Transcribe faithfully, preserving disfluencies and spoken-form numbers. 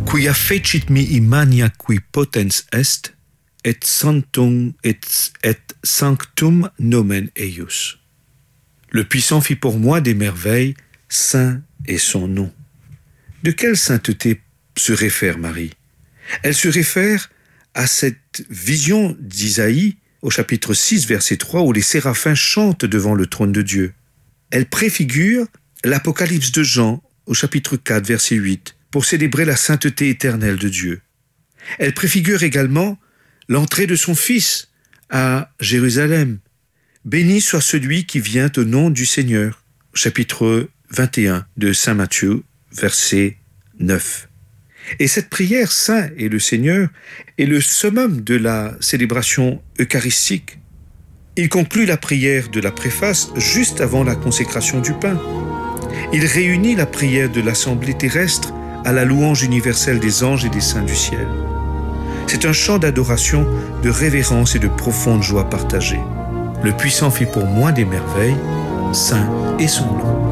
Quia fecit mi mania qui potens est, et sanctum, et, et sanctum nomen eius. Le puissant fit pour moi des merveilles, saint est son nom. De quelle sainteté se réfère Marie? Elle se réfère à cette vision d'Isaïe au chapitre six, verset trois, où les séraphins chantent devant le trône de Dieu. Elle préfigure l'Apocalypse de Jean au chapitre quatre, verset huit, pour célébrer la sainteté éternelle de Dieu. Elle préfigure également l'entrée de son Fils à Jérusalem. Béni soit celui qui vient au nom du Seigneur. Chapitre vingt et un de Saint Matthieu, verset neuf. Et cette prière, Saint est le Seigneur, est le summum de la célébration eucharistique. Il conclut la prière de la préface juste avant la consécration du pain. Il réunit la prière de l'assemblée terrestre à la louange universelle des anges et des saints du ciel. C'est un chant d'adoration, de révérence et de profonde joie partagée. Le puissant fit pour moi des merveilles, saint est son nom.